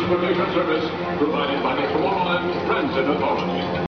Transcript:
transportation service provided by the Four Lines Transit Authority.